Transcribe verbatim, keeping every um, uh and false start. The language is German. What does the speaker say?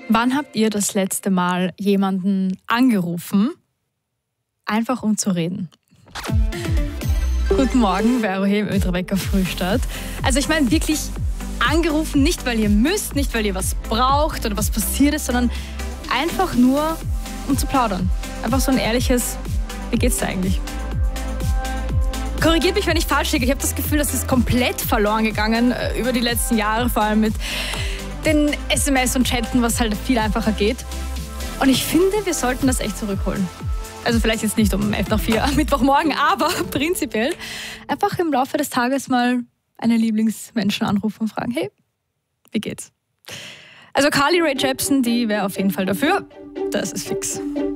Wann habt ihr das letzte Mal jemanden angerufen, einfach um zu reden? Guten Morgen, Vero hier im Rebecca Frühstart. Also ich meine wirklich angerufen, nicht weil ihr müsst, nicht weil ihr was braucht oder was passiert ist, sondern einfach nur, um zu plaudern. Einfach so ein ehrliches, wie geht's dir eigentlich? Korrigiert mich, wenn ich falsch liege. Ich habe das Gefühl, das ist komplett verloren gegangen äh, über die letzten Jahre, vor allem mit den S M S und Chatten, was halt viel einfacher geht. Und ich finde, wir sollten das echt zurückholen. Also vielleicht jetzt nicht um elf nach vier am Mittwochmorgen, aber prinzipiell einfach im Laufe des Tages mal einen Lieblingsmenschen anrufen und fragen, hey, wie geht's? Also Carly Rae Jepsen, die wäre auf jeden Fall dafür. Das ist fix.